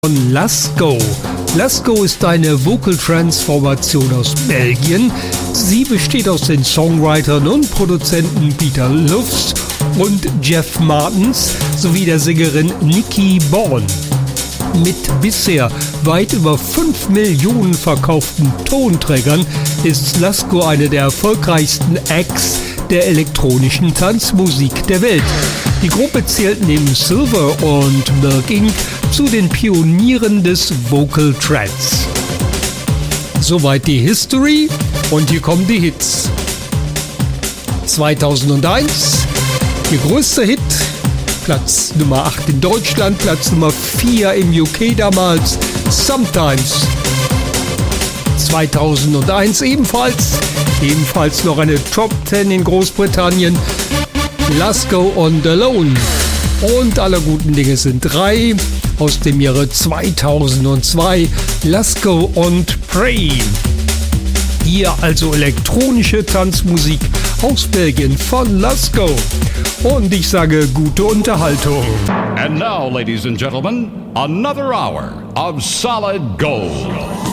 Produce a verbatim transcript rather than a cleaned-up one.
Von Lasco. Lasco ist eine Vocal Trance Formation aus Belgien. Sie besteht aus den Songwritern und Produzenten Peter Lufs und Jeff Martens sowie der Sängerin Nikki Bourne. Mit bisher weit über fünf Millionen verkauften Tonträgern ist Lasco eine der erfolgreichsten Acts der elektronischen Tanzmusik der Welt. Die Gruppe zählt neben Silver und Milk Incorporated zu den Pionieren des Vocal Trance. Soweit die History und hier kommen die Hits. zweitausendeins, ihr größter Hit, Platz Nummer acht in Deutschland, Platz Nummer vier im U K damals, Sometimes. zweitausendeins ebenfalls, ebenfalls noch eine Top zehn in Großbritannien, Lasco on the Lone. Und aller guten Dinge sind drei aus dem Jahre zweitausendzwei, Lasco und Pray. Hier also elektronische Tanzmusik aus Belgien von Lasco. Und ich sage gute Unterhaltung. And now, ladies and gentlemen, another hour of solid gold.